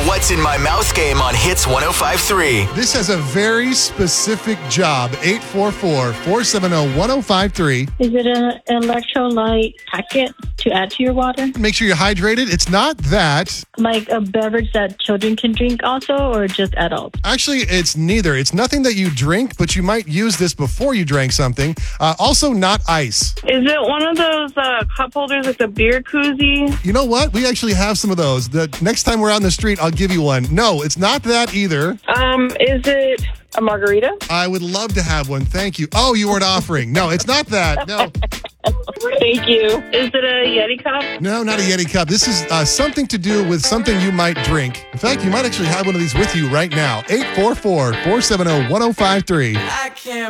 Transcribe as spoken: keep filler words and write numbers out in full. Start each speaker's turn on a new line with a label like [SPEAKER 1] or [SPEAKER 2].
[SPEAKER 1] What's in My Mouth game on Hits one oh five point three.
[SPEAKER 2] This has a very specific job. eight four four, four seven zero, one zero five three.
[SPEAKER 3] Is it an electrolyte packet to add to your water?
[SPEAKER 2] Make sure you're hydrated. It's not that.
[SPEAKER 3] Like a beverage that children can drink also, or just adults?
[SPEAKER 2] Actually, it's neither. It's nothing that you drink, but you might use this before you drank something. Uh, also, not ice.
[SPEAKER 4] Is it one of those uh, cup holders like the beer koozie?
[SPEAKER 2] You know what? We actually have some of those. The next time we're out in the street, I'll give you one. No, it's not that either.
[SPEAKER 4] Um, is it a margarita?
[SPEAKER 2] I would love to have one. Thank you. Oh, you weren't offering. No, it's not that. No.
[SPEAKER 4] Thank you. Is it a Yeti cup?
[SPEAKER 2] No, not a Yeti cup. This is uh, something to do with something you might drink. In fact, you might actually have one of these with you right now. eight four four, four seven zero, one zero five three.
[SPEAKER 1] I can't